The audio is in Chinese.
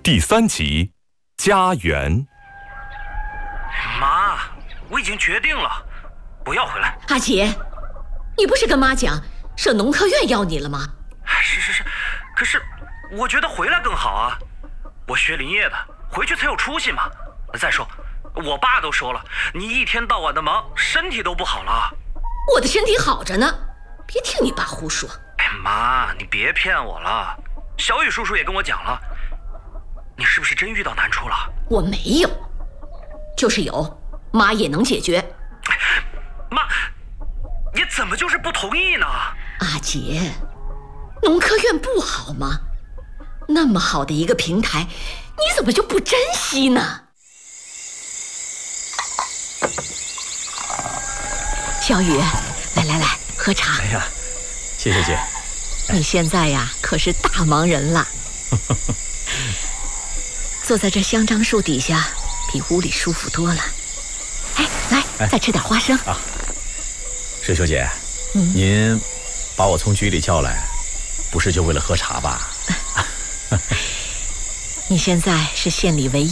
第3集，家园。 妈，我已经决定了，不要回来。 阿杰，你不是跟妈讲省农科院要你了吗？ 是，可是我觉得回来更好啊。我学林业的，回去才有出息嘛。再说，我爸都说了，你一天到晚的忙，身体都不好了。 我的身体好着呢，别听你爸胡说。 妈，你别骗我了。小雨叔叔也跟我讲了，你是不是真遇到难处了？ 我没有，就是有，妈也能解决。 妈，你怎么就是不同意呢？ 阿杰，农科院不好吗？那么好的一个平台，你怎么就不珍惜呢？小雨，来，喝茶。 哎呀，谢谢姐。 你现在呀，可是大忙人了。坐在这香樟树底下，比屋里舒服多了。来，再吃点花生啊。水秀姐，您把我从局里叫来，不是就为了喝茶吧？ 你现在是县里唯一